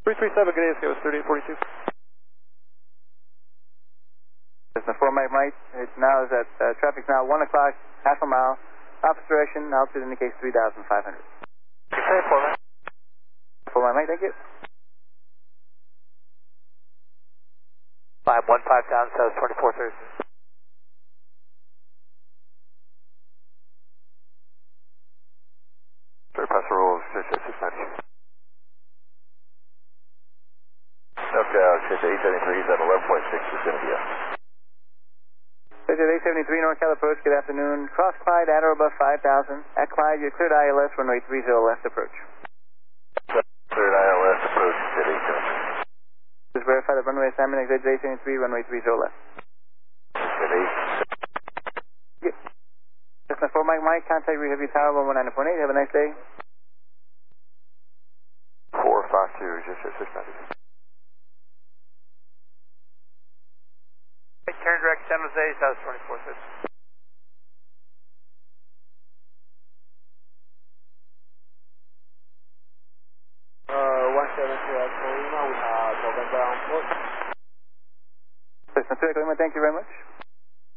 337, good ASK was 3842. Cessna 4 Mike Mike, it now is at, traffic's now 1 o'clock, half a mile, opposite direction, altitude indicates 3,500. Okay, 4 Mike. 4 Mike Mike, thank you. 515 down, south 2430. Sir, pass the roll, 690. Okay, Chase 873 is at 11.6 Vicinity. Chase 873 NorCal approach, good afternoon. Cross Clyde at or above 5,000. At Clyde, you're cleared ILS, runway 30 left approach. Cleared ILS approach at 873. Just verify the runway assignment, exit 873, runway 30 left. At 8. Yep. Cessna 4 Mike Mike, contact Reheavy Tower 119.8, have a nice day. 452, just at 690. Turn direct San Jose, south 2430. Cessna 2 Echo Lima, thank you very much.